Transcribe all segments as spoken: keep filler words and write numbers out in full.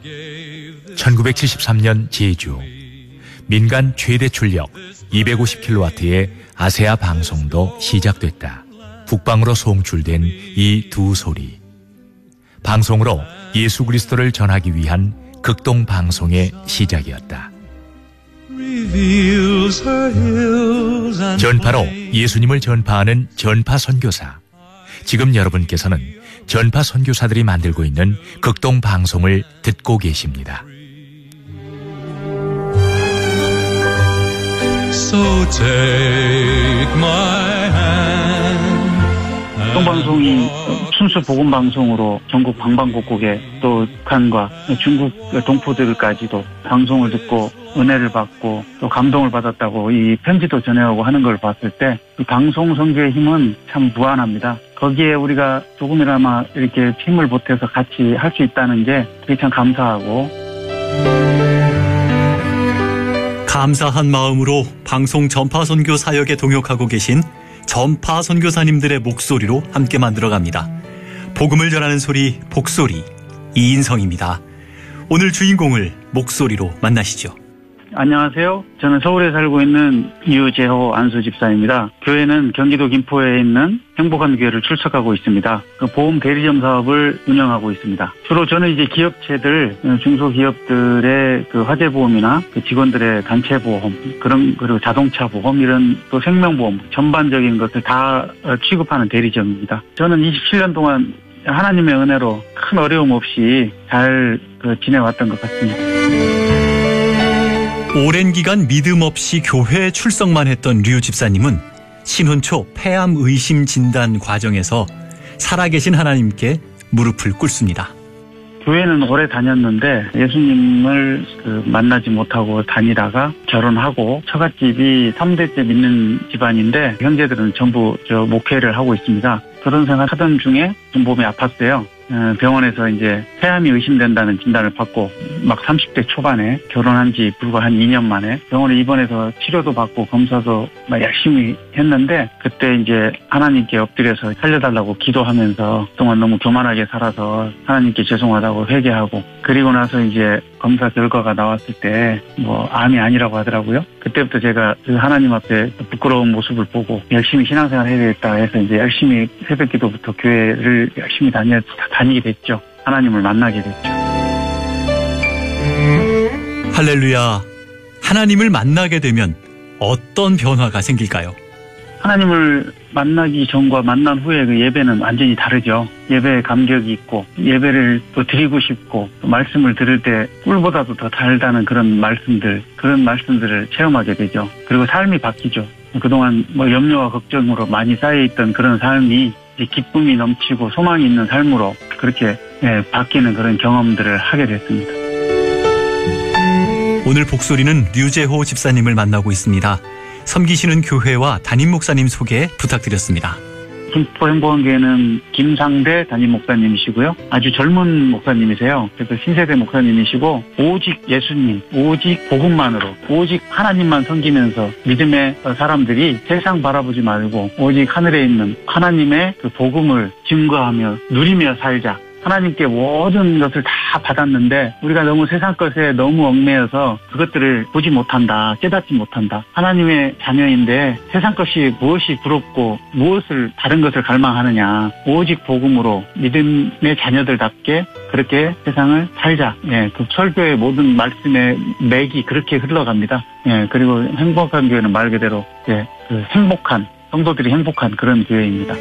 천구백칠십삼 년 제주 민간 최대 출력 이백오십 킬로와트의 아세아 방송도 시작됐다. 북방으로 송출된 이 두 소리. 방송으로 예수 그리스도를 전하기 위한 극동 방송의 시작이었다. 전파로 예수님을 전파하는 전파 선교사. 지금 여러분께서는 전파 선교사들이 만들고 있는 극동 방송을 듣고 계십니다. So take my hand. 극동방송이 순수 복음방송으로 전국 방방곡곡에 또 북한과 중국 동포들까지도 방송을 듣고 은혜를 받고 또 감동을 받았다고 이 편지도 전해오고 하는 걸 봤을 때 이 방송 선교의 힘은 참 무한합니다. 거기에 우리가 조금이나마 이렇게 힘을 보태서 같이 할 수 있다는 게 되게 참 감사하고, 감사한 마음으로 방송 전파 선교 사역에 동역하고 계신 전파 선교사님들의 목소리로 함께 만들어갑니다. 복음을 전하는 소리, 복소리, 이인성입니다. 오늘 주인공을 목소리로 만나시죠. 안녕하세요. 저는 서울에 살고 있는 유재호 안수 집사입니다. 교회는 경기도 김포에 있는 행복한 교회를 출석하고 있습니다. 그 보험 대리점 사업을 운영하고 있습니다. 주로 저는 이제 기업체들, 중소기업들의 그 화재보험이나 그 직원들의 단체보험, 그런, 그리고 자동차 보험, 이런 또 생명보험, 전반적인 것을 다 취급하는 대리점입니다. 저는 이십칠 년 동안 하나님의 은혜로 큰 어려움 없이 잘 그 지내왔던 것 같습니다. 오랜 기간 믿음 없이 교회에 출석만 했던 류 집사님은 신혼 초 폐암 의심 진단 과정에서 살아계신 하나님께 무릎을 꿇습니다. 교회는 오래 다녔는데 예수님을 그 만나지 못하고 다니다가 결혼하고 처갓집이 삼 대째 믿는 집안인데 형제들은 전부 저 목회를 하고 있습니다. 결혼 생활 하던 중에 좀 몸이 아팠어요. 병원에서 이제 폐암이 의심된다는 진단을 받고 막 삼십 대 초반에 결혼한 지 불과 한 이 년 만에 병원에 입원해서 치료도 받고 검사도 막 열심히 했는데, 그때 이제 하나님께 엎드려서 살려달라고 기도하면서 그동안 너무 교만하게 살아서 하나님께 죄송하다고 회개하고, 그리고 나서 이제 검사 결과가 나왔을 때 뭐 암이 아니라고 하더라고요. 그때부터 제가 그 하나님 앞에 부끄러운 모습을 보고 열심히 신앙생활 해야 되겠다 해서 이제 열심히 새벽 기도부터 교회를 열심히 다녀, 다니게 됐죠. 하나님을 만나게 됐죠. 할렐루야. 하나님을 만나게 되면 어떤 변화가 생길까요? 하나님을 만나기 전과 만난 후에 그 예배는 완전히 다르죠. 예배에 감격이 있고 예배를 또 드리고 싶고 또 말씀을 들을 때 꿀보다도 더 달다는 그런 말씀들, 그런 말씀들을 체험하게 되죠. 그리고 삶이 바뀌죠. 그동안 뭐 염려와 걱정으로 많이 쌓여있던 그런 삶이 이제 기쁨이 넘치고 소망이 있는 삶으로 그렇게 예, 바뀌는 그런 경험들을 하게 됐습니다. 오늘 복소리는 류재호 집사님을 만나고 있습니다. 섬기시는 교회와 담임 목사님 소개 부탁드렸습니다. 김포 행복한교회는 김상대 담임 목사님이시고요. 아주 젊은 목사님이세요. 그래서 신세대 목사님이시고 오직 예수님, 오직 복음만으로, 오직 하나님만 섬기면서 믿음의 사람들이 세상 바라보지 말고 오직 하늘에 있는 하나님의 그 복음을 증거하며 누리며 살자. 하나님께 모든 것을 다 받았는데 우리가 너무 세상 것에 너무 얽매여서 그것들을 보지 못한다, 깨닫지 못한다. 하나님의 자녀인데 세상 것이 무엇이 부럽고 무엇을 다른 것을 갈망하느냐. 오직 복음으로 믿음의 자녀들답게 그렇게 세상을 살자. 예, 그 설교의 모든 말씀의 맥이 그렇게 흘러갑니다. 예, 그리고 행복한 교회는 말 그대로 예, 그 행복한 성도들이 행복한 그런 교회입니다.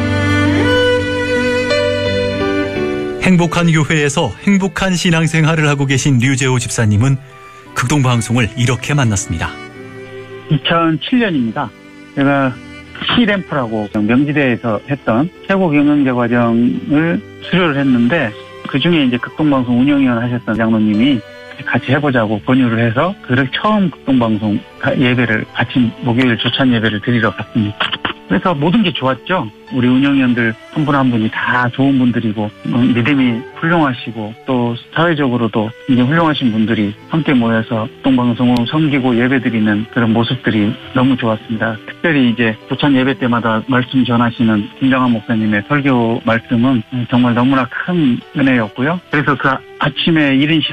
행복한 교회에서 행복한 신앙생활을 하고 계신 류재호 집사님은 극동방송을 이렇게 만났습니다. 이천칠 년입니다. 제가 C램프라고 명지대에서 했던 최고 경영자 과정을 수료를 했는데 그중에 이제 극동방송 운영위원 하셨던 장로님이 같이 해보자고 권유를 해서 그렇게 처음 극동방송 예배를 같이 목요일 조찬 예배를 드리러 갔습니다. 그래서 모든 게 좋았죠. 우리 운영위원들 한 분 한 분이 다 좋은 분들이고 믿음이 훌륭하시고 또 사회적으로도 굉장히 훌륭하신 분들이 함께 모여서 극동방송을 섬기고 예배드리는 그런 모습들이 너무 좋았습니다. 특별히 이제 조찬 예배 때마다 말씀 전하시는 김정한 목사님의 설교 말씀은 정말 너무나 큰 은혜였고요. 그래서 그 아침에 이른